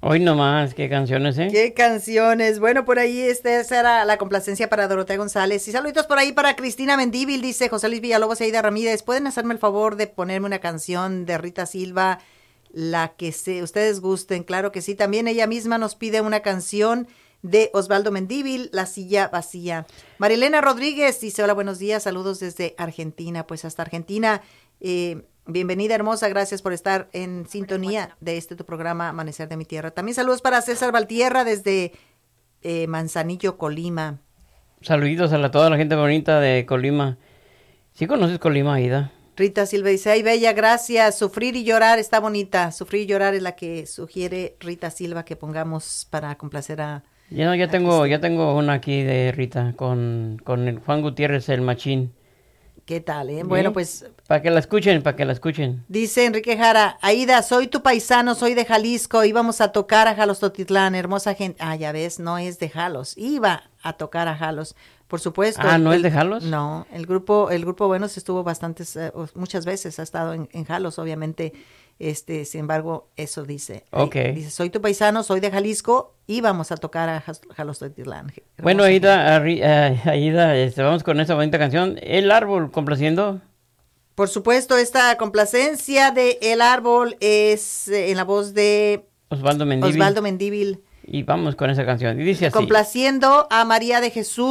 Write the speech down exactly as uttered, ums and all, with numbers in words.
Hoy nomás, qué canciones, ¿eh? Qué canciones. Bueno, por ahí este, esa era la complacencia para Dorotea González. Y saluditos por ahí para Cristina Mendívil, dice José Luis Villalobos y Aida Ramírez. ¿Pueden hacerme el favor de ponerme una canción de Rita Silva, la que se, ustedes gusten? Claro que sí. También ella misma nos pide una canción de Osvaldo Mendívil, La silla vacía. Marilena Rodríguez dice, hola, buenos días, saludos desde Argentina. Pues hasta Argentina, eh, bienvenida hermosa, gracias por estar en sintonía de este tu programa Amanecer de mi Tierra. También saludos para César Valtierra desde eh, Manzanillo, Colima. Saluditos a la, toda la gente bonita de Colima. ¿Sí conoces Colima, Aida? Rita Silva dice, ay, bella, gracias. Sufrir y llorar está bonita. Sufrir y llorar es la que sugiere Rita Silva que pongamos para complacer a... Ya, no, ya tengo, ya tengo una aquí de Rita con, con el Juan Gutiérrez, el machín. ¿Qué tal, eh? Bueno, ¿Eh? pues... Para que la escuchen, para que la escuchen. Dice Enrique Jara, Aida, soy tu paisano, soy de Jalisco, íbamos a tocar a Jalostotitlán, hermosa gente. Ah, ya ves, no es de Jalos, iba a tocar a Jalos, por supuesto. Ah, ¿no el, es de Jalos? No, el grupo, el grupo Buenos estuvo bastantes, uh, muchas veces, ha estado en, en Jalos, obviamente, este, sin embargo, eso dice. Ok. Ahí, dice, soy tu paisano, soy de Jalisco, íbamos a tocar a Jalostotitlán. Bueno, Aida, uh, Aida, este, vamos con esta bonita canción, El Árbol, complaciendo. Por supuesto, esta complacencia de El Árbol es eh, en la voz de Osvaldo Mendívil. Osvaldo Mendívil. Y vamos con esa canción. Y dice así. Complaciendo a María de Jesús.